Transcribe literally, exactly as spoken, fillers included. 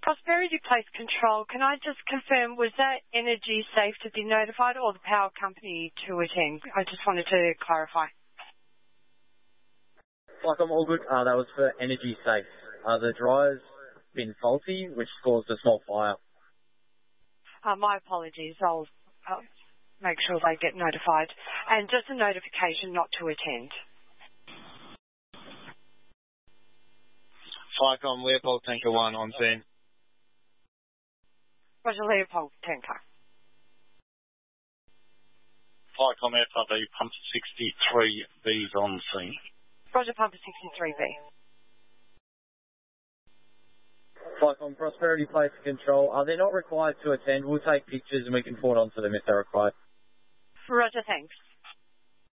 Prosperity Place Control, can I just confirm, was that Energy Safe to be notified or the power company to attend? I just wanted to clarify. Like, I'm all good. Uh, that was for Energy Safe. Uh, the dryer's been faulty, which caused a small fire. Uh, my apologies. I'll, I'll make sure they get notified. And just a notification not to attend. FICOM Leopold Tanker one on scene. Roger, Leopold Tanker. FICOM F R B Pump sixty-three B's on scene. Roger, Pumper sixty-three B. FICOM Prosperity Place Control, are they not required to attend? We'll take pictures and we can forward on to them if they're required. Roger, thanks.